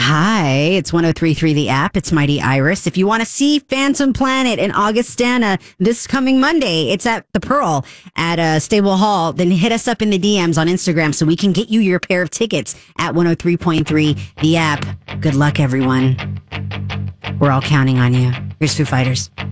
Hi, it's 1033 The App. It's Mighty Iris. If you want to see Phantom Planet in Augustana this coming Monday, it's at the Pearl at Stable Hall. Then hit us up in the DMs on Instagram so we can get you your pair of tickets at 103.3 The App. Good luck, everyone. We're all counting on you. Here's Foo Fighters.